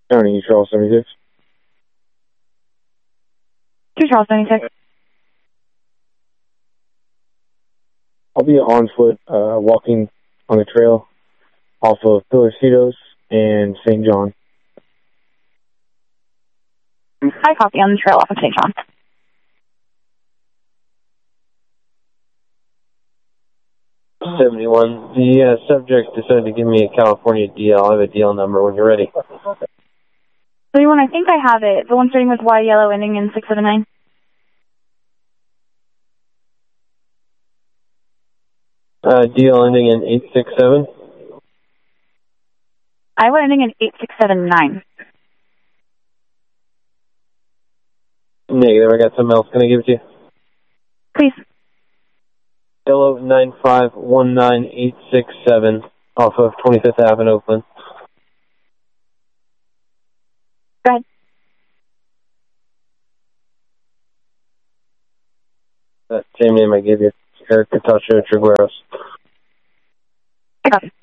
County, Charles 76. 2 Charles 76. I'll be on foot, walking on the trail off of Pillarcitos and St. John. I copy on the trail off of St. John. $71. The subject decided to give me a California DL. I have a DL number when you're ready. 31, I think I have it. The one starting with Y yellow ending in 679. DL ending in 867. Iowa ending in 8679. Negative. I got something else. Can I give it to you? Please. Yellow 9519867 off of 25th Ave in Oakland. Go ahead. That same name I gave you. Eric Catacho Trigueros. I copy.